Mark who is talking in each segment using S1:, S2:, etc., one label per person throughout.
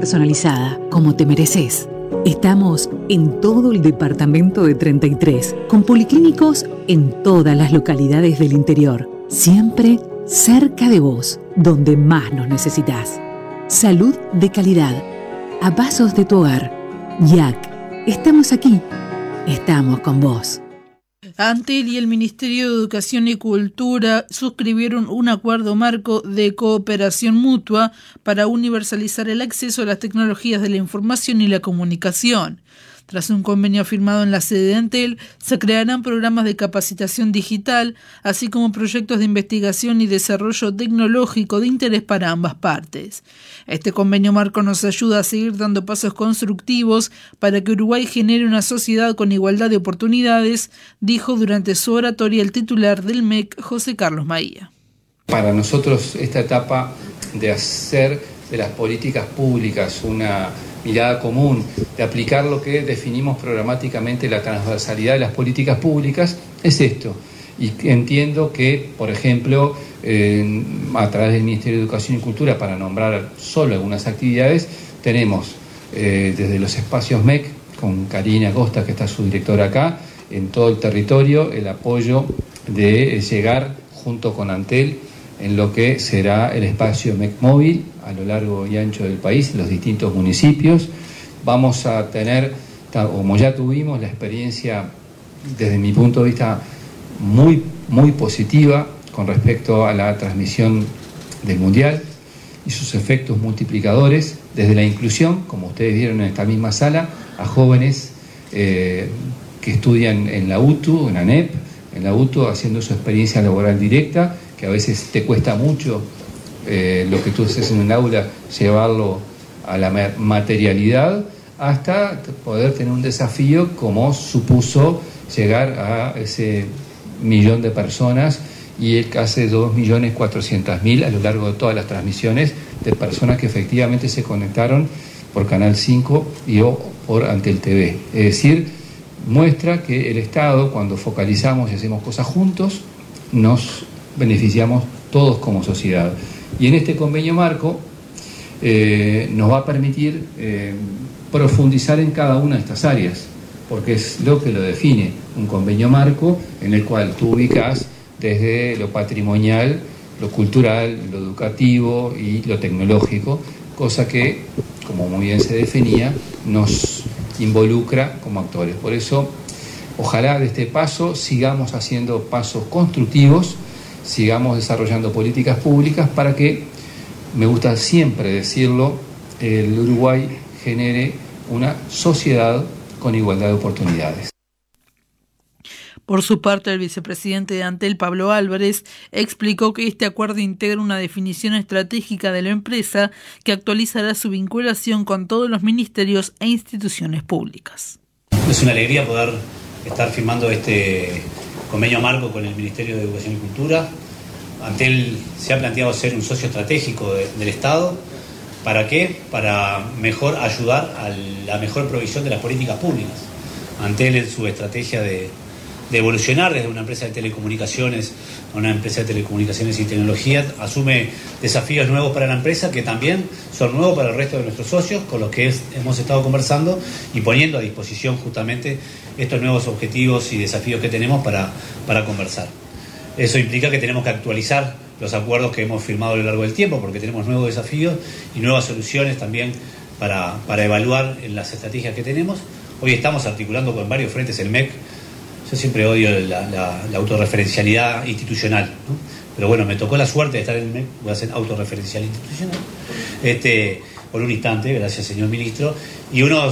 S1: personalizada, como te mereces. Estamos en todo el departamento de 33, con policlínicos en todas las localidades del interior, siempre cerca de vos, donde más nos necesitas. Salud de calidad, a pasos de tu hogar. YAC, estamos aquí, estamos con vos.
S2: Antel y el Ministerio de Educación y Cultura suscribieron un acuerdo marco de cooperación mutua para universalizar el acceso a las tecnologías de la información y la comunicación. Tras un convenio firmado en la sede de Antel, se crearán programas de capacitación digital, así como proyectos de investigación y desarrollo tecnológico de interés para ambas partes. Este convenio marco nos ayuda a seguir dando pasos constructivos para que Uruguay genere una sociedad con igualdad de oportunidades, dijo durante su oratoria el titular del MEC, José Carlos Maía.
S3: Para nosotros esta etapa de hacer de las políticas públicas una mirada común, de aplicar lo que definimos programáticamente la transversalidad de las políticas públicas, es esto. Y entiendo que, por ejemplo, a través del Ministerio de Educación y Cultura, para nombrar solo algunas actividades, tenemos desde los espacios MEC, con Karina Costa, que está su directora acá, en todo el territorio, el apoyo de llegar junto con Antel en lo que será el espacio MEC móvil a lo largo y ancho del país, los distintos municipios. Vamos a tener, como ya tuvimos, la experiencia, desde mi punto de vista, muy positiva con respecto a la transmisión del Mundial y sus efectos multiplicadores, desde la inclusión, como ustedes vieron en esta misma sala, a jóvenes que estudian en la UTU, en ANEP, en la UTU, haciendo su experiencia laboral directa, que a veces te cuesta mucho lo que tú haces en un aula, llevarlo a la materialidad, hasta poder tener un desafío como supuso llegar a ese 1.000.000 de personas y casi 2.400.000 a lo largo de todas las transmisiones de personas que efectivamente se conectaron por Canal 5 y o por Antel TV. Es decir, muestra que el Estado, cuando focalizamos y hacemos cosas juntos, nos beneficiamos todos como sociedad. Y en este convenio marco nos va a permitir profundizar en cada una de estas áreas, porque es lo que lo define, un convenio marco en el cual tú ubicas desde lo patrimonial, lo cultural, lo educativo y lo tecnológico, cosa que, como muy bien se definía, nos involucra como actores. Por eso, ojalá de este paso sigamos haciendo pasos constructivos, sigamos desarrollando políticas públicas para que, me gusta siempre decirlo, el Uruguay genere una sociedad con igualdad de oportunidades.
S2: Por su parte, el vicepresidente de Antel, Pablo Álvarez, explicó que este acuerdo integra una definición estratégica de la empresa que actualizará su vinculación con todos los ministerios e instituciones públicas.
S4: Es una alegría poder estar firmando este convenio marco con el Ministerio de Educación y Cultura. Antel se ha planteado ser un socio estratégico del Estado. ¿Para qué? Para mejor ayudar a la mejor provisión de las políticas públicas. Antel, en su estrategia de evolucionar desde una empresa de telecomunicaciones a una empresa de telecomunicaciones y tecnología, asume desafíos nuevos para la empresa que también son nuevos para el resto de nuestros socios, con los que hemos estado conversando y poniendo a disposición justamente estos nuevos objetivos y desafíos que tenemos para conversar. Eso implica que tenemos que actualizar los acuerdos que hemos firmado a lo largo del tiempo, porque tenemos nuevos desafíos y nuevas soluciones también para evaluar en las estrategias que tenemos. Hoy estamos articulando con varios frentes el MEC. Yo siempre odio la autorreferencialidad institucional, ¿no? Pero bueno, me tocó la suerte de estar en el MEC, voy a ser autorreferencial institucional, por un instante, gracias señor ministro, y yo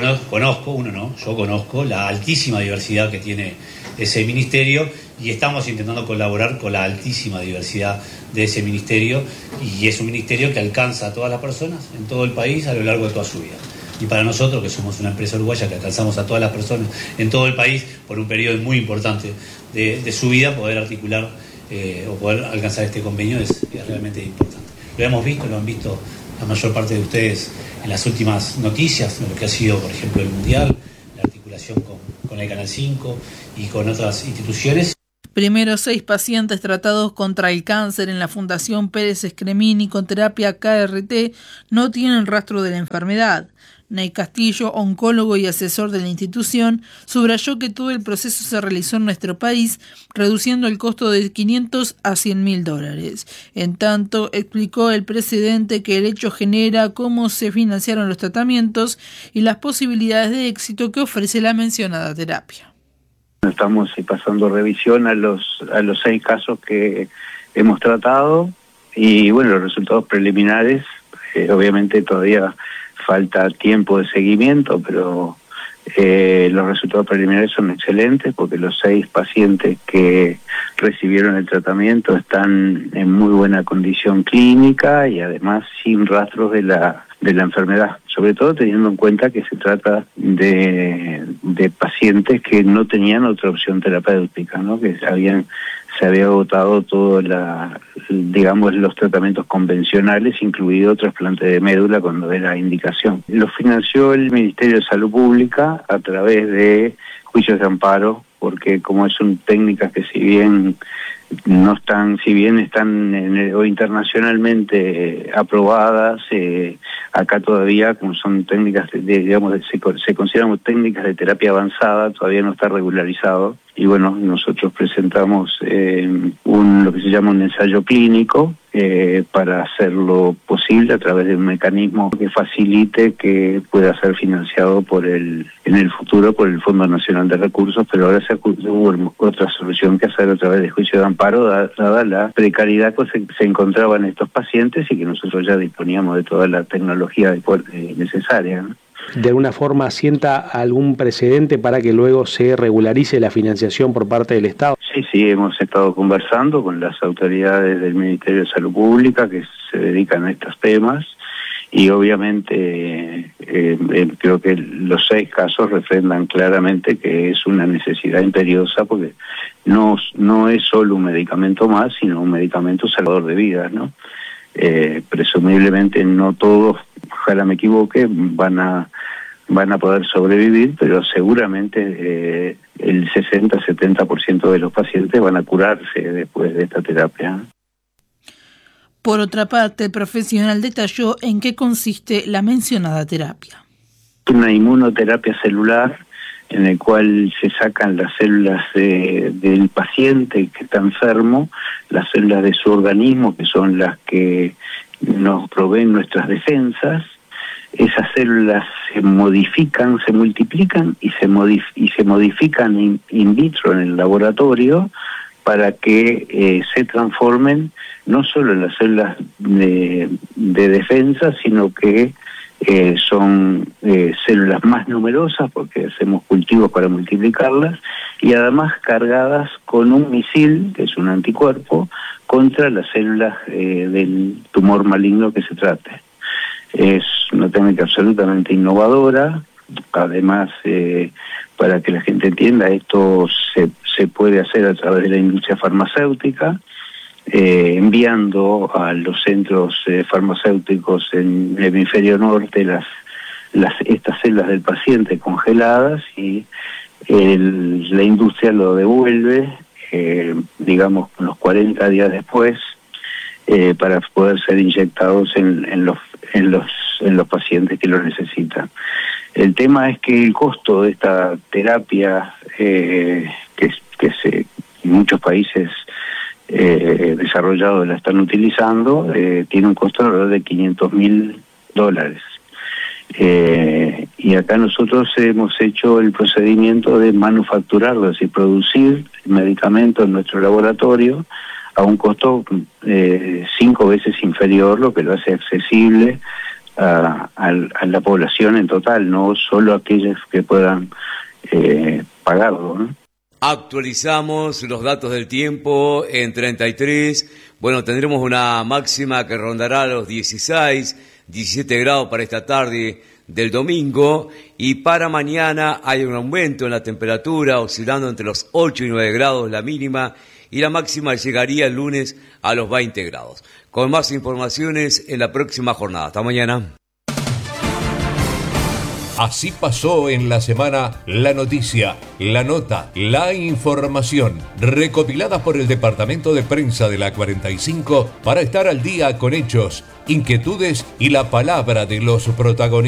S4: conozco la altísima diversidad que tiene ese ministerio y estamos intentando colaborar con la altísima diversidad de ese ministerio, y es un ministerio que alcanza a todas las personas en todo el país a lo largo de toda su vida. Y para nosotros, que somos una empresa uruguaya que alcanzamos a todas las personas en todo el país por un periodo muy importante de su vida, poder articular o poder alcanzar este convenio es realmente importante. Lo hemos visto, lo han visto la mayor parte de ustedes en las últimas noticias, en lo que ha sido, por ejemplo, el Mundial, la articulación con el Canal 5 y con otras instituciones.
S2: Primero, 6 pacientes tratados contra el cáncer en la Fundación Pérez Scremini con terapia KRT no tienen rastro de la enfermedad. Ney Castillo, oncólogo y asesor de la institución, subrayó que todo el proceso se realizó en nuestro país, reduciendo el costo de $500 a $100.000. En tanto, explicó el presidente que el hecho genera cómo se financiaron los tratamientos y las posibilidades de éxito que ofrece la mencionada terapia.
S5: Estamos pasando revisión a los 6 casos que hemos tratado y bueno, los resultados preliminares, obviamente todavía falta tiempo de seguimiento, pero los resultados preliminares son excelentes porque los 6 pacientes que recibieron el tratamiento están en muy buena condición clínica y además sin rastros de la enfermedad, sobre todo teniendo en cuenta que se trata de pacientes que no tenían otra opción terapéutica, ¿no? Que se había agotado todo los tratamientos convencionales, incluido trasplante de médula cuando era indicación. Lo financió el Ministerio de Salud Pública a través de juicios de amparo, porque como son técnicas que si bien están o internacionalmente aprobadas, acá todavía, como son técnicas se consideran técnicas de terapia avanzada, todavía no está regularizado. Y bueno, nosotros presentamos lo que se llama un ensayo clínico para hacerlo posible a través de un mecanismo que facilite que pueda ser financiado en el futuro por el Fondo Nacional de Recursos, pero ahora hubo otra solución que hacer a través de juicio de amparo, dada la precariedad que se encontraban estos pacientes y que nosotros ya disponíamos de toda la tecnología necesaria, ¿no?
S6: ¿De alguna forma sienta algún precedente para que luego se regularice la financiación por parte del Estado?
S5: Sí, hemos estado conversando con las autoridades del Ministerio de Salud Pública que se dedican a estos temas y obviamente creo que los 6 casos refrendan claramente que es una necesidad imperiosa porque no es solo un medicamento más, sino un medicamento salvador de vidas, ¿no? Presumiblemente no todos, ojalá me equivoque, van a poder sobrevivir, pero seguramente el 60-70% de los pacientes van a curarse después de esta terapia.
S2: Por otra parte, el profesional detalló en qué consiste la mencionada terapia.
S5: Una inmunoterapia celular en el cual se sacan las células del paciente que está enfermo, las células de su organismo, que son las que nos proveen nuestras defensas. Esas células se modifican, se multiplican y se modifican in vitro en el laboratorio para que se transformen no solo en las células de defensa, sino que son células más numerosas porque hacemos cultivos para multiplicarlas y además cargadas con un misil, que es un anticuerpo, contra las células del tumor maligno que se trate. Es una técnica absolutamente innovadora. Además, para que la gente entienda, esto se puede hacer a través de la industria farmacéutica, enviando a los centros farmacéuticos en el hemisferio norte estas células del paciente congeladas y la industria lo devuelve, digamos, unos 40 días después, para poder ser inyectados en los pacientes que lo necesitan. El tema es que el costo de esta terapia, que en muchos países desarrollados la están utilizando, tiene un costo alrededor de $500.000. Y acá nosotros hemos hecho el procedimiento de manufacturarlo, es decir, producir el medicamento en nuestro laboratorio a un costo 5 veces inferior, lo que lo hace accesible a la población en total, no solo a aquellos que puedan pagarlo, ¿no?
S7: Actualizamos los datos del tiempo en 33. Bueno, tendremos una máxima que rondará los 16, 17 grados para esta tarde del domingo, y para mañana hay un aumento en la temperatura, oscilando entre los 8 y 9 grados la mínima, y la máxima llegaría el lunes a los 20 grados. Con más informaciones en la próxima jornada. Hasta mañana.
S8: Así pasó en la semana la noticia, la nota, la información, recopiladas por el Departamento de Prensa de la 45 para estar al día con hechos, inquietudes y la palabra de los protagonistas.